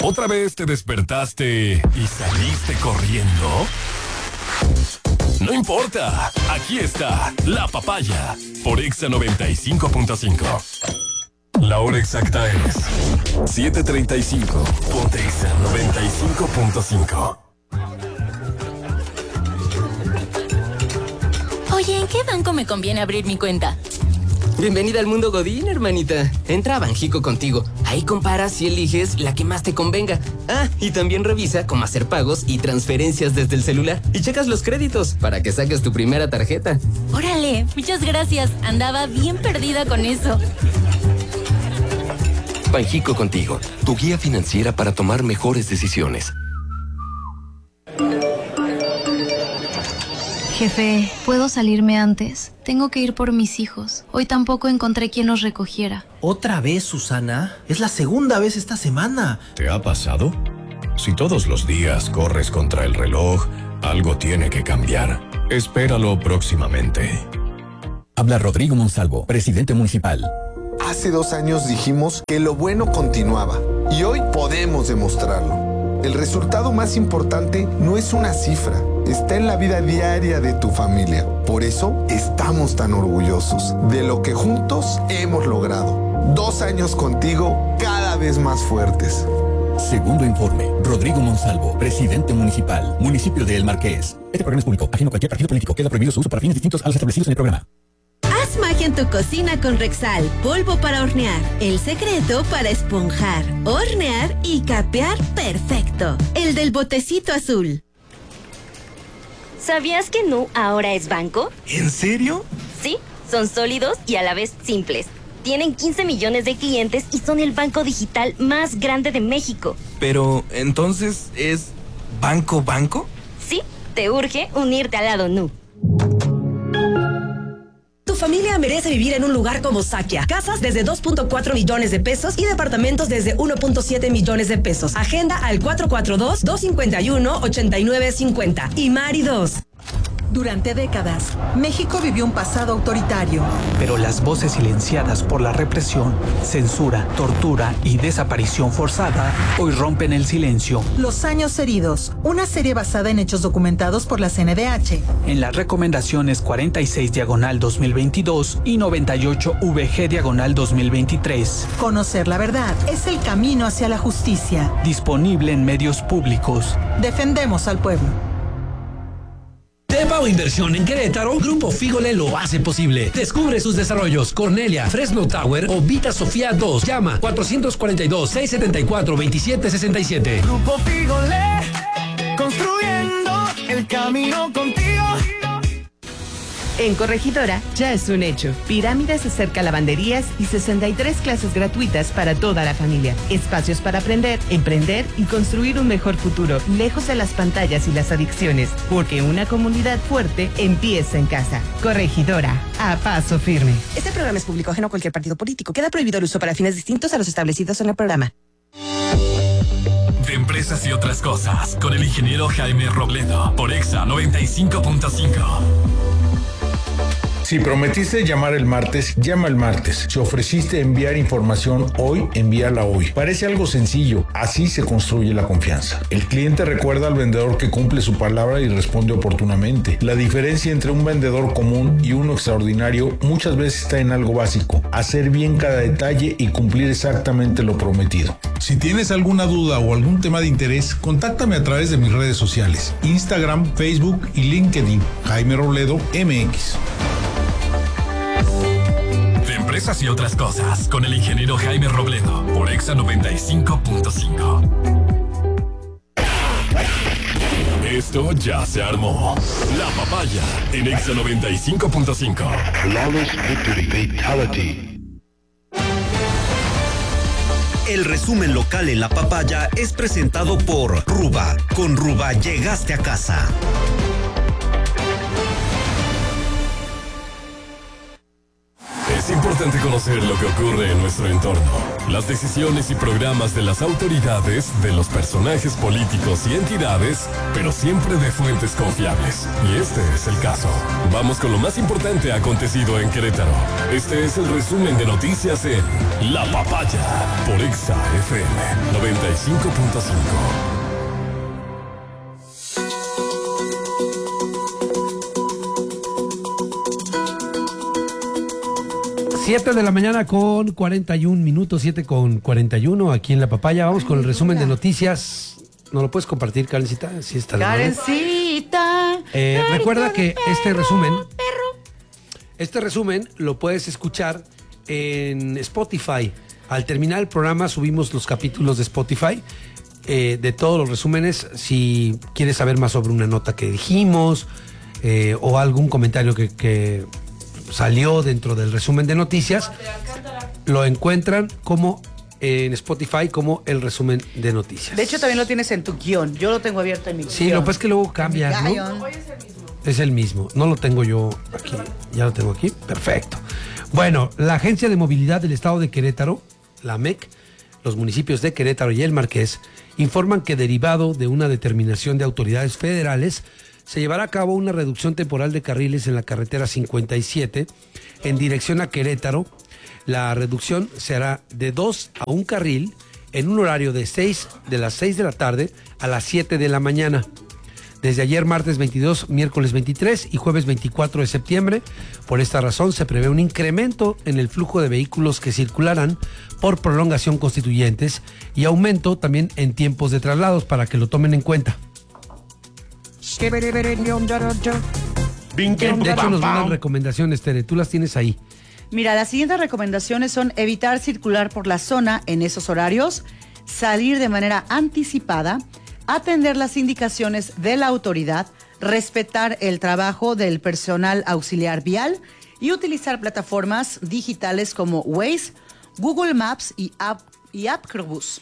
¿Otra vez te despertaste y saliste corriendo? No importa, aquí está La Papaya por Exa 95.5. La hora exacta es 7:35. Ponte Exa 95.5. Oye, ¿en qué banco me conviene abrir mi cuenta? Bienvenida al mundo Godín, hermanita. Entra a Banjico Contigo. Ahí comparas y eliges la que más te convenga. Ah, y también revisa cómo hacer pagos y transferencias desde el celular. Y checas los créditos para que saques tu primera tarjeta. Órale, muchas gracias. Andaba bien perdida con eso. Banjico Contigo, tu guía financiera para tomar mejores decisiones. Jefe, ¿puedo salirme antes? Tengo que ir por mis hijos. Hoy tampoco encontré quien los recogiera. ¿Otra vez, Susana? Es la segunda vez esta semana. ¿Te ha pasado? Si todos los días corres contra el reloj, algo tiene que cambiar. Espéralo próximamente. Habla Rodrigo Monsalvo, presidente municipal. Hace 2 años dijimos que lo bueno continuaba y hoy podemos demostrarlo. El resultado más importante no es una cifra, está en la vida diaria de tu familia. Por eso estamos tan orgullosos de lo que juntos hemos logrado. 2 años contigo, cada vez más fuertes. Segundo informe, Rodrigo Monsalvo, presidente municipal, municipio de El Marqués. Este programa es público, ajeno a cualquier partido político. Queda prohibido su uso para fines distintos a los establecidos en el programa. Haz magia en tu cocina con Rexal, polvo para hornear. El secreto para esponjar, hornear y capear perfecto. El del botecito azul. ¿Sabías que Nu ahora es banco? ¿En serio? Sí, son sólidos y a la vez simples. Tienen 15 millones de clientes y son el banco digital más grande de México. Pero, ¿entonces es banco? Sí, te urge unirte al lado Nu. Tu familia merece vivir en un lugar como Sakia. Casas desde 2.4 millones de pesos y departamentos desde 1.7 millones de pesos. Agenda al 442-251-8950. Y Mari 2. Durante décadas, México vivió un pasado autoritario. Pero las voces silenciadas por la represión, censura, tortura y desaparición forzada hoy rompen el silencio. Los años heridos, una serie basada en hechos documentados por la CNDH. En las recomendaciones 46/2022 y 98-VG/2023. Conocer la verdad es el camino hacia la justicia. Disponible en medios públicos. Defendemos al pueblo. Tepa o Inversión en Querétaro, Grupo Fígole lo hace posible. Descubre sus desarrollos: Cornelia, Fresno Tower o Vita Sofía 2. Llama 442-674-2767. Grupo Fígole, construyendo el camino contigo. En Corregidora ya es un hecho. Pirámides acerca lavanderías y 63 clases gratuitas para toda la familia. Espacios para aprender, emprender y construir un mejor futuro, lejos de las pantallas y las adicciones. Porque una comunidad fuerte empieza en casa. Corregidora, a paso firme. Este programa es público, ajeno a cualquier partido político. Queda prohibido el uso para fines distintos a los establecidos en el programa. De empresas y otras cosas, con el ingeniero Jaime Robledo, por Exa 95.5. Si prometiste llamar el martes, llama el martes. Si ofreciste enviar información hoy, envíala hoy. Parece algo sencillo, así se construye la confianza. El cliente recuerda al vendedor que cumple su palabra y responde oportunamente. La diferencia entre un vendedor común y uno extraordinario muchas veces está en algo básico: hacer bien cada detalle y cumplir exactamente lo prometido. Si tienes alguna duda o algún tema de interés, contáctame a través de mis redes sociales: Instagram, Facebook y LinkedIn. Jaime Robledo MX. Empresas y otras cosas, con el ingeniero Jaime Robledo, por Exa 95.5. Esto ya se armó. La Papaya en Exa 95.5. Flawless Victory Fatality. El resumen local en La Papaya es presentado por Ruba. Con Ruba llegaste a casa. Es importante conocer lo que ocurre en nuestro entorno. Las decisiones y programas de las autoridades, de los personajes políticos y entidades, pero siempre de fuentes confiables. Y este es el caso. Vamos con lo más importante acontecido en Querétaro. Este es el resumen de noticias en La Papaya por Exa FM 95.5. 7 de la mañana con 41 minutos, 7 con 41 aquí en La Papaya. Vamos con el resumen de noticias. ¿No lo puedes compartir, Karencita? Sí, está Karencita. Recuerda que este resumen lo puedes escuchar en Spotify. Al terminar el programa subimos los capítulos de Spotify de todos los resúmenes. Si quieres saber más sobre una nota que dijimos o algún comentario que salió dentro del resumen de noticias, lo encuentran como en Spotify como el resumen de noticias. De hecho, también lo tienes en tu guión. Yo lo tengo abierto en mi guión. Sí, lo que pasa es que luego cambia, ¿no? Hoy es el mismo. Es el mismo. No lo tengo yo aquí. Ya lo tengo aquí. Perfecto. Bueno, la Agencia de Movilidad del Estado de Querétaro, la MEC, los municipios de Querétaro y El Marqués, informan que derivado de una determinación de autoridades federales, se llevará a cabo una reducción temporal de carriles en la carretera 57 en dirección a Querétaro. La reducción se hará de 2 a 1 carril en un horario de las 6 de la tarde a las 7 de la mañana. Desde ayer martes 22, miércoles 23 y jueves 24 de septiembre. Por esta razón se prevé un incremento en el flujo de vehículos que circularán por prolongación Constituyentes y aumento también en tiempos de traslados para que lo tomen en cuenta. De hecho, nos mandan recomendaciones, Tere. Tú las tienes ahí. Mira, las siguientes recomendaciones son evitar circular por la zona en esos horarios, salir de manera anticipada, atender las indicaciones de la autoridad, respetar el trabajo del personal auxiliar vial y utilizar plataformas digitales como Waze, Google Maps y Appcrobus.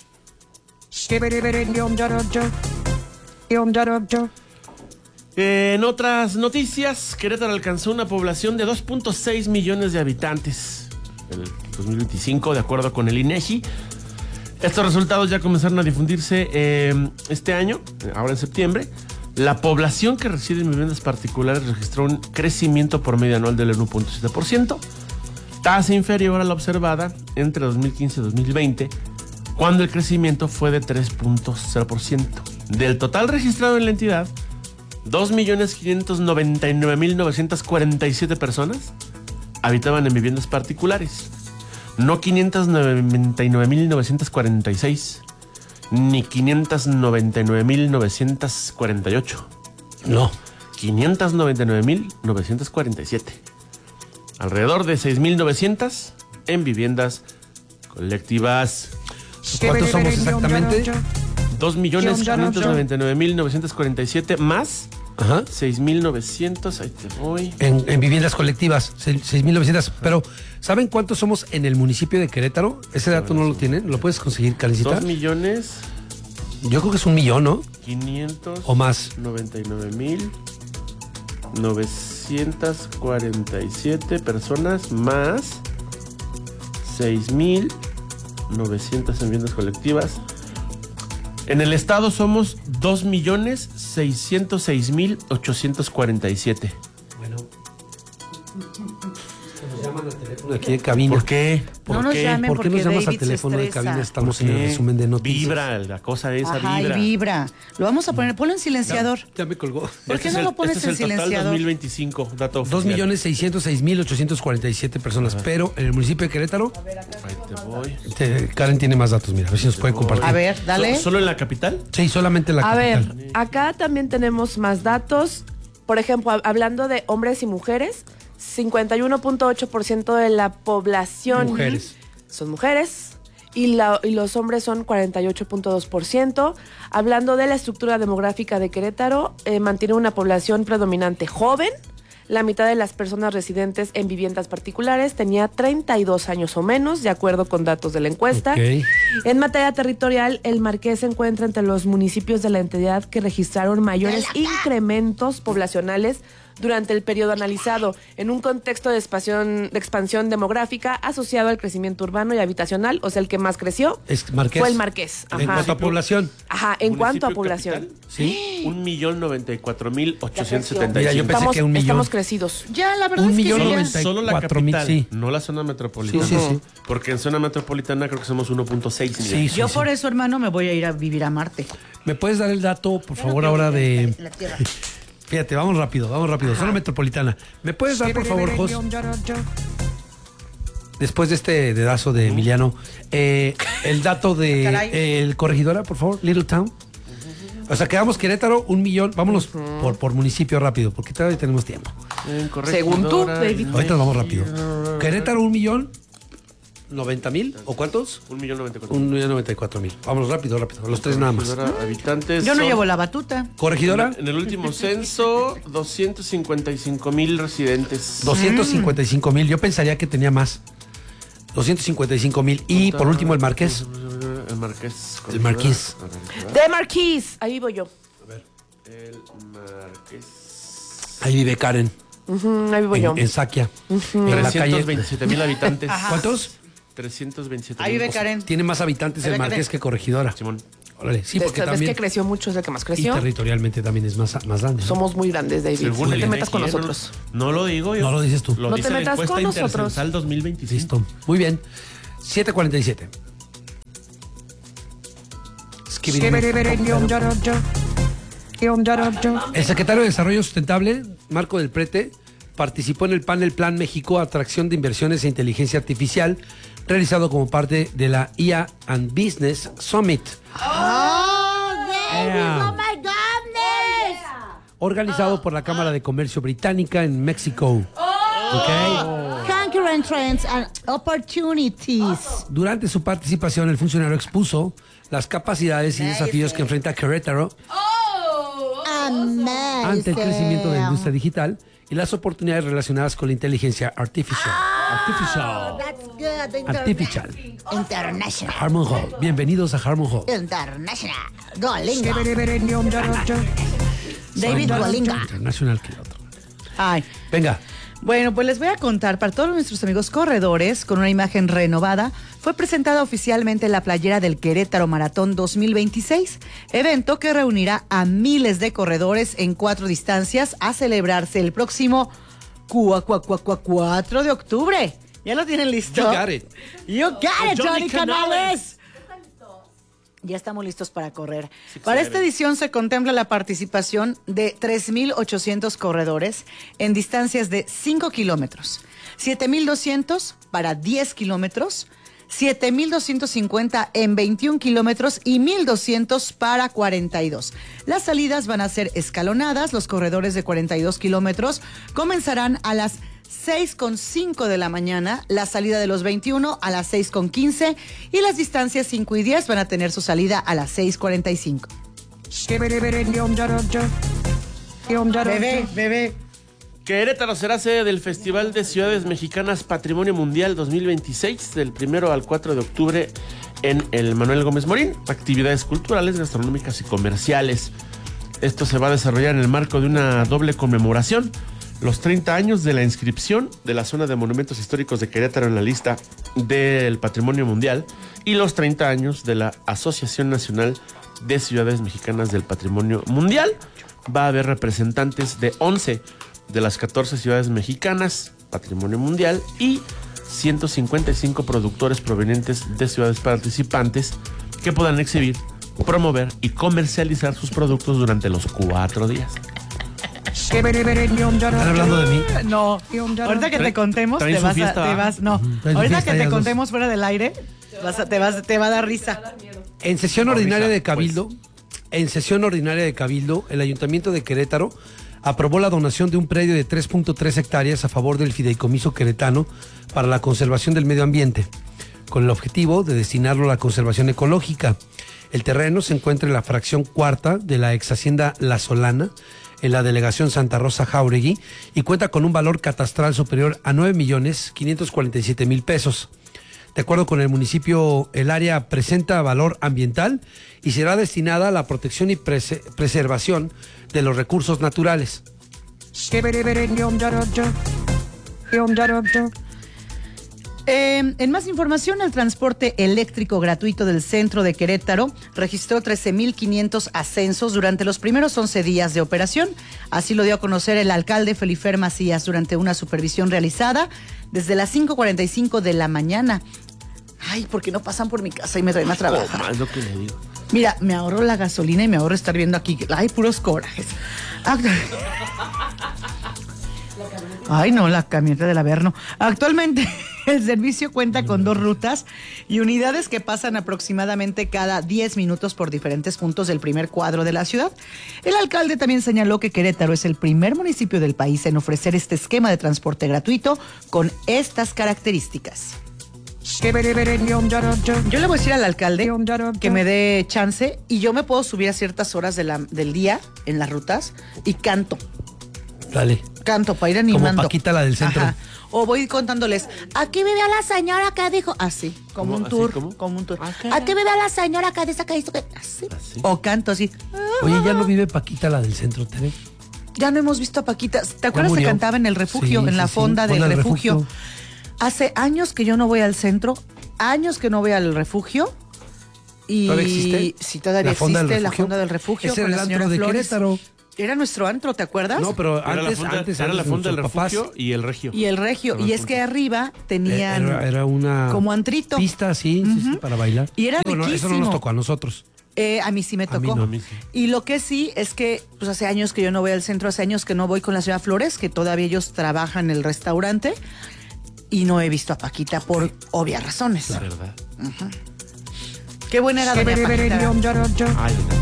En otras noticias, Querétaro alcanzó una población de 2.6 millones de habitantes en el 2025, de acuerdo con el INEGI. Estos resultados ya comenzaron a difundirse este año, ahora en septiembre. La población que reside en viviendas particulares registró un crecimiento promedio anual del 1.7%, tasa inferior a la observada entre 2015 y 2020, cuando el crecimiento fue de 3.0%. Del total registrado en la entidad, 2.599.947 personas habitaban en viviendas particulares, no 599.946, ni 599.948. No. 599.947. Alrededor de 6.900 en viviendas colectivas. ¿Cuántos somos exactamente? 2.599.947 más 6.900, ahí te voy. En viviendas colectivas, 6.900. Pero, ¿saben cuántos somos en el municipio de Querétaro? Ese dato no lo tienen. ¿Lo puedes conseguir, Karencita? 2 millones. Yo creo que es 1 millón, ¿no? 500. O más. 99.947 personas más 6.900 en viviendas colectivas. En el estado somos 2.606.847. Bueno. Nos llaman al teléfono aquí de cabina. ¿Por qué? No nos llamen. ¿Por qué nos llamas al David teléfono de cabina? Estamos en el resumen de noticias. Vibra, la cosa esa Ajá, vibra. y vibra. Lo vamos a poner, ponlo en silenciador. Ya me colgó. ¿Por qué no lo pones en silenciador? Total 2025, dato oficial. 2.606.847 personas. Pero en el municipio de Querétaro. Ahí te voy. Karen tiene más datos, mira, a ver si nos puede compartir. A ver, dale. ¿Solo en la capital? Sí, solamente en la capital. A ver, acá también tenemos más datos. Por ejemplo, hablando de hombres y mujeres, 51.8% de la población son mujeres y los hombres son 48.2%. Hablando de la estructura demográfica de Querétaro, mantiene una población predominante joven. La mitad de las personas residentes en viviendas particulares tenía 32 años o menos, de acuerdo con datos de la encuesta. Okay. En materia territorial, el Marqués se encuentra entre los municipios de la entidad que registraron mayores incrementos poblacionales durante el periodo analizado, en un contexto de expansión demográfica asociado al crecimiento urbano y habitacional, o sea, el que más creció fue el Marqués. En cuanto a población. Ajá, en cuanto a población. Sí. 1,094,875. Mira, yo pensé que 1 millón. Estamos crecidos. Ya, la verdad es que solo la capital, sí. no la zona metropolitana. Sí. Porque en zona metropolitana creo que somos 1,6 millones. Yo por eso, hermano, me voy a ir a vivir a Marte. ¿Me puedes dar el dato, por favor, ahora de... La Tierra. Fíjate, vamos rápido. Zona metropolitana. ¿Me puedes dar, por favor, Jos? Después de este dedazo de Emiliano, el dato de el Corregidora, por favor, Little Town. O sea, quedamos Querétaro, 1 millón. Vámonos por municipio rápido, porque todavía tenemos tiempo. Según tú, baby. Ahorita nos vamos rápido. Querétaro, 1,090,000. ¿O cuántos? 1,094,000. 1,094,000. Vámonos rápido. Los tres nada más. Habitantes. Yo no llevo la batuta. ¿Corregidora? En el último censo, 255,000 residentes. 255,000. Yo pensaría que tenía más. 255,000. Y por último, el Marqués. El Marqués. El Marqués. De Marquís. Ahí voy yo. A ver. El Marqués. Ahí vive Karen. Ahí vivo yo. En Saquia. En la calle. 327,000 habitantes. ¿Cuántos? 327,000. Ahí vive Karen. Tiene más habitantes el Marqués que Corregidora. Simón. Órale, sí, porque ¿Sabes también... que creció mucho? Es el que más Y creció. territorialmente también es más grande. ¿no? Somos muy grandes, David. Según No el te metas INEGI, con nosotros. No lo digo yo. No lo dices tú. Lo No dice te la metas encuesta con nosotros. Intercensal 2025. Listo. Muy bien. 7:47. El secretario de Desarrollo Sustentable, Marco del Prete, participó en el panel Plan México, Atracción de Inversiones e Inteligencia Artificial, realizado como parte de la IA and Business Summit. Organizado por la Cámara de Comercio Británica en México. Concurrent trends and opportunities. Durante su participación, el funcionario expuso las capacidades y desafíos que enfrenta Querétaro ante el crecimiento de la industria digital y las oportunidades relacionadas con la inteligencia artificial. International. Harmon Hall. Bienvenidos a Harmon Hall. International. Golinga. David Golinga. International que el otro. Ay. Venga. Bueno, pues les voy a contar, para todos nuestros amigos corredores, con una imagen renovada, fue presentada oficialmente la playera del Querétaro Maratón 2026, evento que reunirá a miles de corredores en 4 distancias a celebrarse el próximo 4 de octubre. ¿Ya lo tienen listo? You got it. You got it, Johnny Canales. Canales. Ya estamos listos para correr. Para esta edición se contempla la participación de 3,800 corredores en distancias de 5 kilómetros, 7,200 para 10 kilómetros, 7,250 en 21 kilómetros y 1,200 para 42. Las salidas van a ser escalonadas. Los corredores de 42 kilómetros comenzarán a las 6:05 de la mañana, la salida de los 21 a las 6:15 y las distancias 5 y 10 van a tener su salida a las 6:45. Bebé. Querétaro será sede del Festival de Ciudades Mexicanas Patrimonio Mundial 2026 del 1 al 4 de octubre en el Manuel Gómez Morín. Actividades culturales, gastronómicas y comerciales. Esto se va a desarrollar en el marco de una doble conmemoración. Los 30 años de la inscripción de la zona de monumentos históricos de Querétaro en la lista del Patrimonio Mundial y los 30 años de la Asociación Nacional de Ciudades Mexicanas del Patrimonio Mundial. Va a haber representantes de 11 de las 14 ciudades mexicanas, Patrimonio Mundial, y 155 productores provenientes de ciudades participantes que puedan exhibir, promover y comercializar sus productos durante los 4 días. ¿Están hablando de mí? No, ahorita que te contemos, te vas, no. Ahorita que te contemos fuera del aire, te va a dar risa. En sesión ordinaria de Cabildo, el Ayuntamiento de Querétaro aprobó la donación de un predio de 3.3 hectáreas a favor del Fideicomiso Queretano para la conservación del medio ambiente, con el objetivo de destinarlo a la conservación ecológica. El terreno se encuentra en la fracción 4ª de la ex hacienda La Solana, en la delegación Santa Rosa Jáuregui, y cuenta con un valor catastral superior a 9,547,000 pesos. De acuerdo con el municipio, el área presenta valor ambiental y será destinada a la protección y preservación de los recursos naturales. En más información, el transporte eléctrico gratuito del centro de Querétaro registró 13,500 ascensos durante los primeros 11 días de operación. Así lo dio a conocer el alcalde Felifer Macías durante una supervisión realizada desde las 5:45 de la mañana. Ay, ¿por qué no pasan por mi casa y me traen a trabajar? Es lo que le digo. Mira, me ahorro la gasolina y me ahorro estar viendo aquí. Ay, puros corajes. Ay, no, la camioneta del Averno. Actualmente el servicio cuenta con 2 rutas y unidades que pasan aproximadamente cada 10 minutos por diferentes puntos del primer cuadro de la ciudad. El alcalde también señaló que Querétaro es el primer municipio del país en ofrecer este esquema de transporte gratuito con estas características. Yo le voy a decir al alcalde que me dé chance y yo me puedo subir a ciertas horas del día en las rutas y canto. Dale. Canto para ir animando. Como Paquita, la del centro. Ajá. O voy contándoles, aquí vive la señora que dijo, así, como un tour, como un tour. Aquí vive la señora que dice que hizo que, así. O canto así. Oye, ya no vive Paquita, la del centro, TV. Ya no hemos visto a Paquita. ¿Te acuerdas que cantaba en el refugio, en la fonda del refugio? Hace años que yo no voy al centro, años que no voy al refugio. Y ¿todavía existe? Sí, todavía existe la fonda del refugio. Ese era el antro de Querétaro. Era nuestro antro, ¿te acuerdas? No, pero antes era la fonda del refugio y el regio. Y el regio. Y es que arriba tenían era una como antrito. Pista, sí, para bailar. Y era riquísimo. Eso no nos tocó a nosotros. A mí sí me tocó. A mí sí. Y lo que sí es que pues hace años que yo no voy al centro, hace años que no voy con la señora Flores, que todavía ellos trabajan en el restaurante. Y no he visto a Paquita por obvias razones. La verdad. Qué buena era doña Paquita.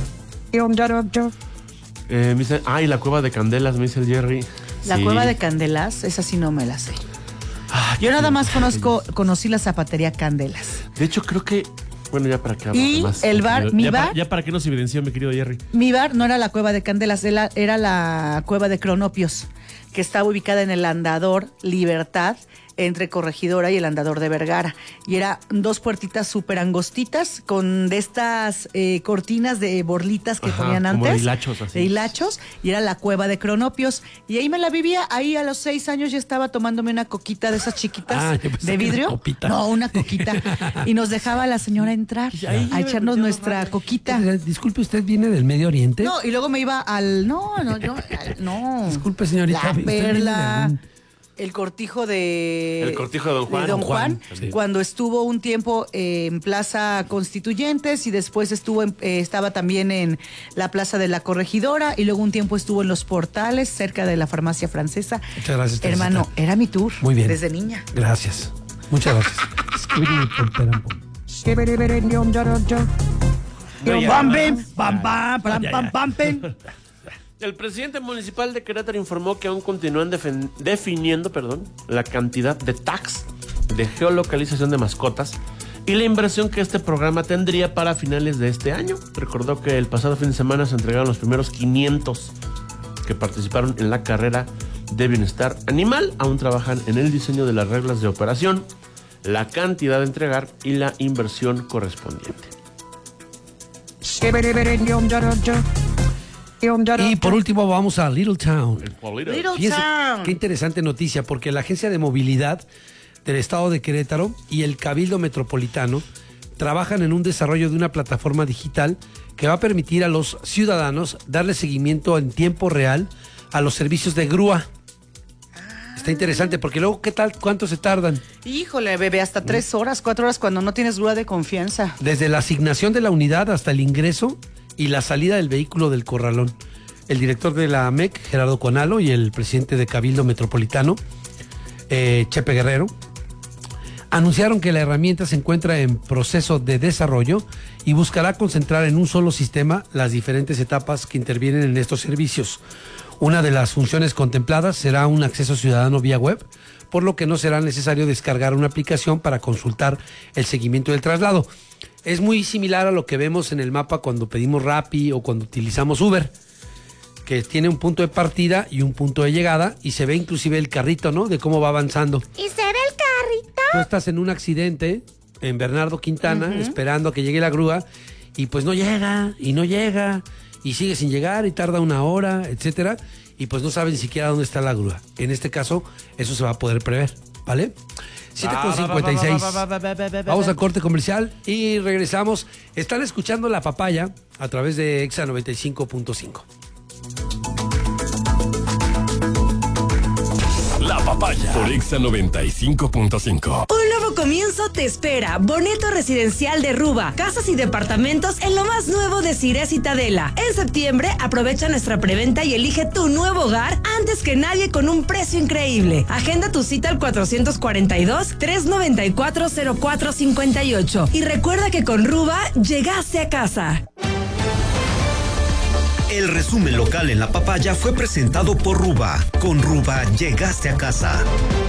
Me dice, la cueva de Candelas, me dice el Jerry. La Sí. cueva de Candelas, esa sí no me la sé. Yo nada más conocí la zapatería Candelas. De hecho, creo que, bueno, ya para qué Y más, el bar, mi bar. Ya para qué nos evidenció, mi querido Jerry. Mi bar no era la cueva de Candelas, era la cueva de Cronopios, que estaba ubicada en el Andador Libertad, entre Corregidora y el Andador de Vergara. Y era 2 puertitas súper angostitas con de estas cortinas de borlitas que ponían como antes. de hilachos, así. De hilachos. Y era la cueva de Cronopios. Y ahí me la vivía. Ahí a los 6 años ya estaba tomándome una coquita de esas chiquitas de vidrio. Una copita. No, una coquita. Y nos dejaba la señora entrar a echarnos nuestra coquita. Disculpe, ¿usted viene del Medio Oriente? No, y luego me iba al... No. Disculpe, señorita. La ¿usted viene de Perla... algún- El cortijo de... El cortijo de Don Juan. Don Juan, Sí. cuando estuvo un tiempo en Plaza Constituyentes y después estaba también en la Plaza de la Corregidora y luego un tiempo estuvo en Los Portales, cerca de la Farmacia Francesa. Muchas gracias, Hermano, Teresita. era mi tour. Muy bien. Desde niña. Gracias. Muchas gracias. El presidente municipal de Querétaro informó que aún continúan definiendo la cantidad de tags de geolocalización de mascotas y la inversión que este programa tendría para finales de este año. Recordó que el pasado fin de semana se entregaron los primeros 500 que participaron en la carrera de bienestar animal. Aún trabajan en el diseño de las reglas de operación, la cantidad de entregar y la inversión correspondiente. Y por último vamos a Little Town. Little Fíjense, Town. qué interesante noticia, porque la Agencia de Movilidad del Estado de Querétaro y el Cabildo Metropolitano trabajan en un desarrollo de una plataforma digital que va a permitir a los ciudadanos darle seguimiento en tiempo real a los servicios de grúa. Está interesante, porque luego, ¿qué tal? ¿Cuánto se tardan? Híjole, bebé, hasta 3 horas, 4 horas cuando no tienes grúa de confianza. Desde la asignación de la unidad hasta el ingreso y la salida del vehículo del corralón. El director de la AMEC, Gerardo Conalo, y el presidente de Cabildo Metropolitano, Chepe Guerrero, anunciaron que la herramienta se encuentra en proceso de desarrollo y buscará concentrar en un solo sistema las diferentes etapas que intervienen en estos servicios. Una de las funciones contempladas será un acceso ciudadano vía web, por lo que no será necesario descargar una aplicación para consultar el seguimiento del traslado. Es muy similar a lo que vemos en el mapa cuando pedimos Rappi o cuando utilizamos Uber, que tiene un punto de partida y un punto de llegada, y se ve inclusive el carrito, ¿no? De cómo va avanzando. ¿Y se ve el carrito? Tú estás en un accidente en Bernardo Quintana, esperando a que llegue la grúa, y pues no llega, y no llega, y sigue sin llegar y tarda una hora, etcétera, y pues no saben ni siquiera dónde está la grúa. En este caso, eso se va a poder prever, ¿vale? 7:56. Vamos a corte comercial y regresamos. Están escuchando La Papaya a través de Exa 95.5. La Papaya por Exa 95.5. Un nuevo comienzo te espera. Boneto residencial de Ruba. Casas y departamentos en lo más nuevo de Cire Citadela. En septiembre, aprovecha nuestra preventa y elige tu nuevo hogar antes que nadie con un precio increíble. Agenda tu cita al 442-394-0458. Y recuerda que con Ruba llegaste a casa. El resumen local en La Papaya fue presentado por Ruba. Con Ruba llegaste a casa.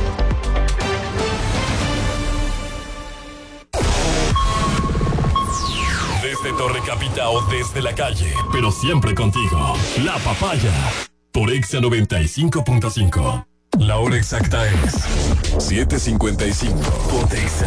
Desde Torre Capita o desde la calle, pero siempre contigo. La Papaya por Exa 95.5. La hora exacta es 7:55. Por Exa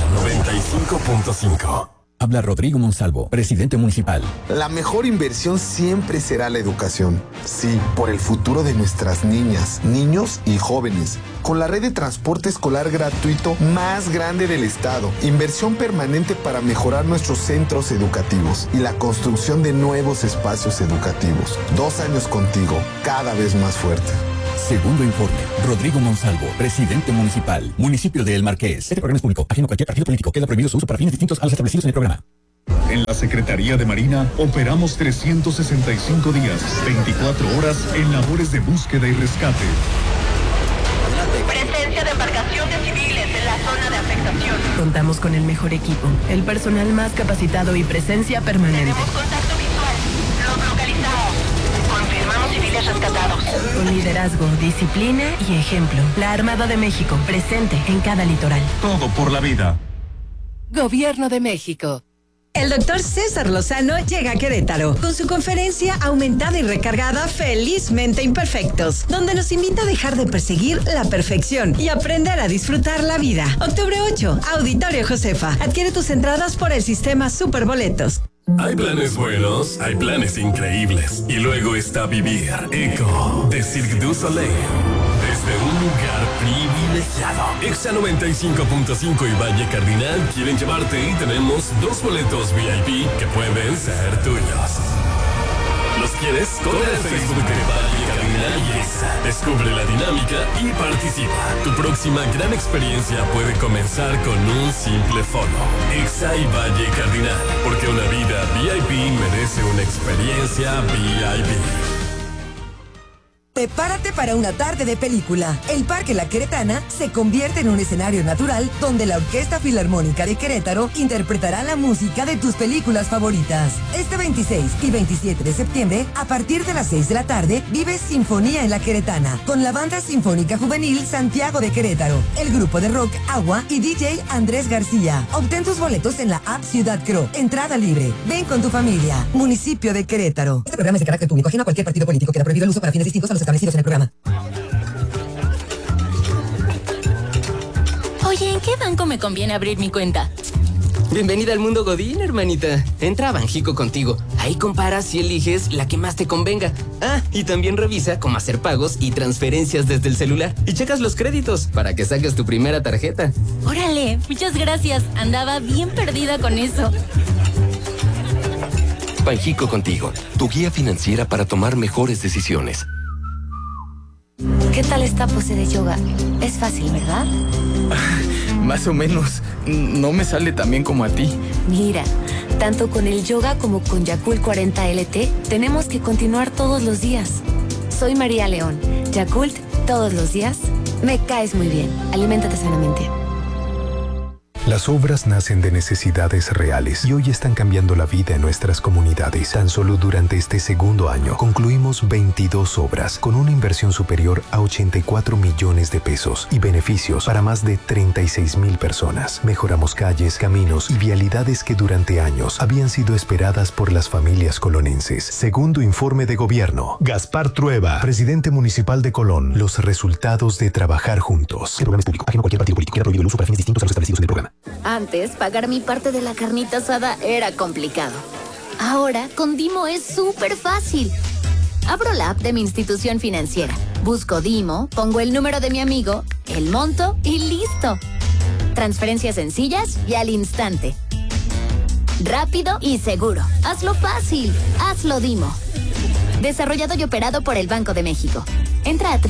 95.5. Habla Rodrigo Monsalvo, presidente municipal. La mejor inversión siempre será la educación. Sí, por el futuro de nuestras niñas, niños y jóvenes. Con la red de transporte escolar gratuito más grande del estado. Inversión permanente para mejorar nuestros centros educativos y la construcción de nuevos espacios educativos. 2 años contigo, cada vez más fuerte. Segundo informe. Rodrigo Monsalvo, presidente municipal. Municipio de El Marqués. Este programa es público, ajeno a cualquier partido político. Queda prohibido su uso para fines distintos a los establecidos en el programa. En la Secretaría de Marina operamos 365 días, 24 horas en labores de búsqueda y rescate. Presencia de embarcaciones civiles en la zona de afectación. Contamos con el mejor equipo, el personal más capacitado y presencia permanente. Tenemos contacto visual. Los localizamos. Confirmamos civiles rescatados. Con liderazgo, disciplina y ejemplo. La Armada de México, presente en cada litoral. Todo por la vida. Gobierno de México. El doctor César Lozano llega a Querétaro con su conferencia aumentada y recargada Felizmente Imperfectos, donde nos invita a dejar de perseguir la perfección y aprender a disfrutar la vida. Octubre 8, Auditorio Josefa. Adquiere tus entradas por el sistema Superboletos. Hay planes buenos, hay planes increíbles. Y luego está vivir Eco de Cirque du Soleil. Desde un lugar privilegiado. Exa 95.5 y Valle Cardinal quieren llevarte y tenemos 2 boletos VIP que pueden ser tuyos. ¿Los quieres? Corre al Facebook de Valle Cardinal y Exa. Descubre la dinámica y participa. Tu próxima gran experiencia puede comenzar con un simple follow. Exa y Valle Cardinal. Porque una vida VIP merece una experiencia VIP. Prepárate para una tarde de película. El Parque La Queretana se convierte en un escenario natural donde la Orquesta Filarmónica de Querétaro interpretará la música de tus películas favoritas. Este 26 y 27 de septiembre, a partir de las 6 de la tarde, vive Sinfonía en La Queretana con la Banda Sinfónica Juvenil Santiago de Querétaro, el grupo de rock Agua y DJ Andrés García. Obtén tus boletos en la app Ciudad Cro. Entrada libre. Ven con tu familia. Municipio de Querétaro. Este programa es de carácter público, ajeno a cualquier partido político. Queda prohibido el uso para fines distintos a los establecidos en el programa. Oye, ¿en qué banco me conviene abrir mi cuenta? Bienvenida al mundo Godín, hermanita. Entra a Banjico Contigo. Ahí comparas y eliges la que más te convenga. Ah, y también revisa cómo hacer pagos y transferencias desde el celular. Y checas los créditos para que saques tu primera tarjeta. Órale, muchas gracias. Andaba bien perdida con eso. Banjico Contigo, tu guía financiera para tomar mejores decisiones. ¿Qué tal esta pose de yoga? Es fácil, ¿verdad? Más o menos. No me sale tan bien como a ti. Mira, tanto con el yoga como con Yakult 40 LT, tenemos que continuar todos los días. Soy María León. Yakult, todos los días. Me caes muy bien. Aliméntate sanamente. Las obras nacen de necesidades reales y hoy están cambiando la vida en nuestras comunidades. Tan solo durante este segundo año concluimos 22 obras con una inversión superior a 84 millones de pesos y beneficios para más de 36,000 personas. Mejoramos calles, caminos y vialidades que durante años habían sido esperadas por las familias colonenses. Segundo informe de gobierno. Gaspar Trueba, presidente municipal de Colón. Los resultados de trabajar juntos. El programa es público, ajeno a cualquier partido político. Queda prohibido el uso para fines distintos a los establecidos en el programa. Antes, pagar mi parte de la carnita asada era complicado. Ahora, con Dimo es súper fácil. Abro la app de mi institución financiera, busco Dimo, pongo el número de mi amigo, el monto y listo. Transferencias sencillas y al instante. Rápido y seguro. Hazlo fácil. Hazlo Dimo. Desarrollado y operado por el Banco de México. Entra a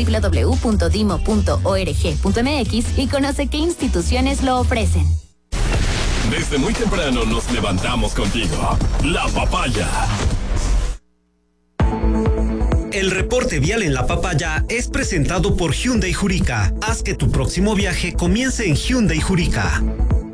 www.dimo.org.mx y conoce qué instituciones lo ofrecen. Desde muy temprano nos levantamos contigo. La Papaya. El reporte vial en La Papaya es presentado por Hyundai Jurica. Haz que tu próximo viaje comience en Hyundai Jurica.